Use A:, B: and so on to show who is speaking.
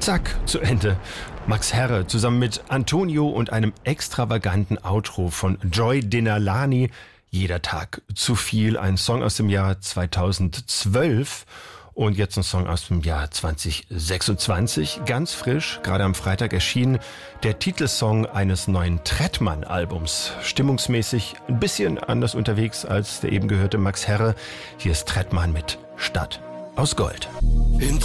A: Zack, zu Ende. Max Herre zusammen mit Antonio und einem extravaganten Outro von Joy Denalani. Jeder Tag zu viel. Ein Song aus dem Jahr 2012 und jetzt ein Song aus dem Jahr 2026. Ganz frisch, gerade am Freitag erschienen, der Titelsong eines neuen Trettmann-Albums. Stimmungsmäßig ein bisschen anders unterwegs als der eben gehörte Max Herre. Hier ist Trettmann mit Stadt aus Gold.